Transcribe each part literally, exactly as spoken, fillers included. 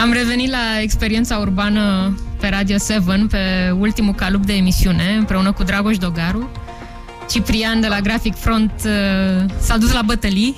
Am revenit la experiența urbană pe Radio șapte, pe ultimul calup de emisiune, împreună cu Dragoș Dogaru. Ciprian de la Graphic Front uh, s-a dus la bătălii.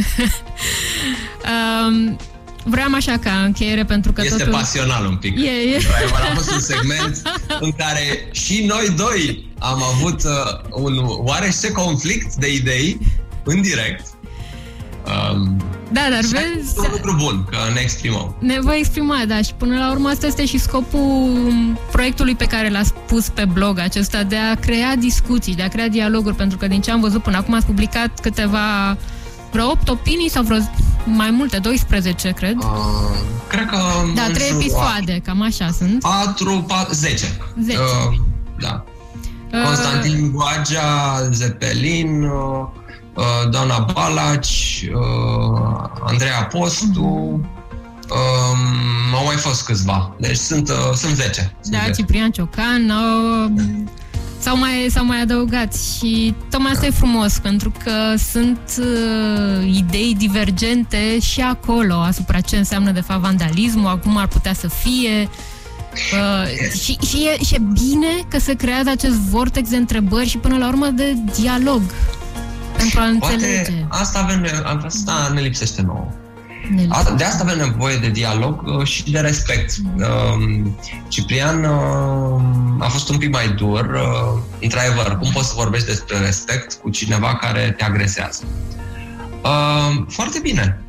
um, Vreau așa ca încheiere, pentru că este totul... pasional un pic. E, e. Am fost un segment în care și noi doi am avut uh, un oarește conflict de idei în direct. Um, da, dar vezi... un lucru bun, că ne exprimăm. Ne voi exprima, da, și până la urmă asta este și scopul proiectului pe care l-ați pus pe blog acesta, de a crea discuții, de a crea dialoguri, pentru că din ce am văzut până acum ați publicat câteva, vreo opt opinii sau vreo mai multe, doisprezece, cred. Uh, cred că... Da, trei episoade, cam așa sunt. patru, zece. zece. Uh, da. Uh, Constantin Goagea, Zeppelin... Uh, doamna Balaci, uh, Andreea Postu, um, au mai fost câțiva. Deci sunt, uh, sunt zece. Da, zece. Ciprian Ciocan, uh, s-au, mai, s-au mai adăugat și tocmai asta e frumos, pentru că sunt uh, idei divergente și acolo asupra ce înseamnă de fapt vandalismul, acum ar putea să fie. Uh, și, și, e, și e bine că se creează acest vortex de întrebări și până la urmă de dialog. Pentru a înțelege. Poate asta, avem, asta ne lipsește nouă. Ne lipsește. De asta avem nevoie de dialog și de respect. Ciprian a fost un pic mai dur. Într-adevăr, cum poți să vorbești despre respect cu cineva care te agresează? Foarte bine.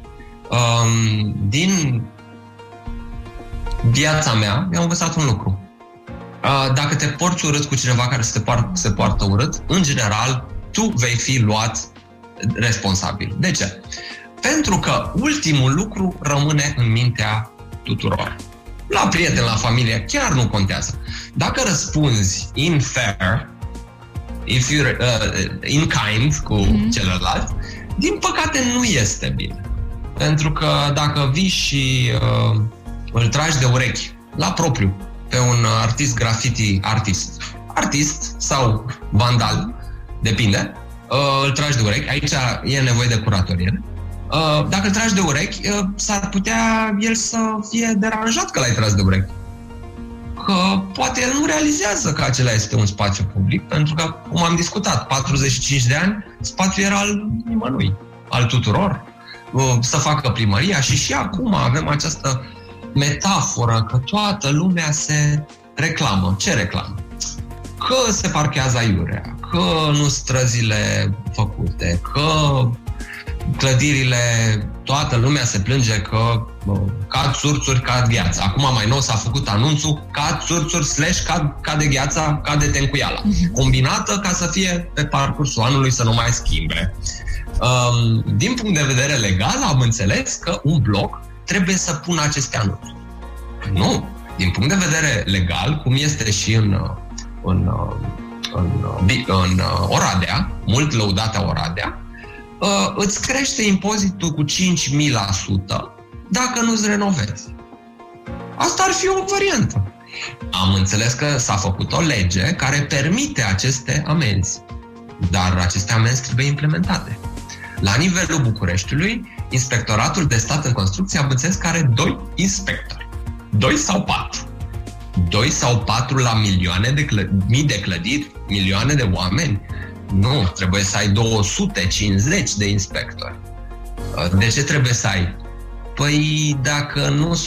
Din viața mea, mi-am învățat un lucru. Dacă te porți urât cu cineva care se poartă, se poartă urât, în general, tu vei fi luat responsabil. De ce? Pentru că ultimul lucru rămâne în mintea tuturor. La prieteni, la familie, chiar nu contează. Dacă răspunzi in fair, if you, uh, in kind cu mm-hmm. celălalt, din păcate nu este bine. Pentru că dacă vii și uh, îl tragi de urechi la propriu pe un artist graffiti artist, artist sau vandal, depinde, uh, îl tragi de urechi, aici e nevoie de curatorie. Uh, dacă îl tragi de urechi, uh, s-ar putea el să fie deranjat că l-ai tras de urechi. Că poate el nu realizează că acela este un spațiu public, pentru că, cum am discutat, patruzeci și cinci de ani, spațiul era al nimănui, al tuturor, uh, să facă primăria și și acum avem această metaforă că toată lumea se reclamă. Ce reclamă? Că se parchează aiurea, că nu străzile făcute, că clădirile, toată lumea se plânge că bă, cad surțuri, cad gheața. Acum mai nou s-a făcut anunțul cad surțuri slash cad, cade gheața, cade tencuiala. Combinată ca să fie pe parcursul anului să nu mai schimbe. Um, din punct de vedere legal am înțeles că un bloc trebuie să pună aceste anunțuri. Nu. Din punct de vedere legal, cum este și în în, în, în, în Oradea, mult lăudată Oradea, uh, îți crește impozitul cu cinci mii la sută dacă nu-ți renovezi. Asta ar fi o variantă. Am înțeles că s-a făcut o lege care permite aceste amenzi, dar aceste amenzi trebuie implementate. La nivelul Bucureștiului, Inspectoratul de Stat în Construcție am înțeles că are doi inspectori. Doi sau patru. Doi sau patru la milioane de clă- mii de clădiri, milioane de oameni. Nu, trebuie să ai două sute cincizeci de inspectori. De ce trebuie să ai? Păi dacă nu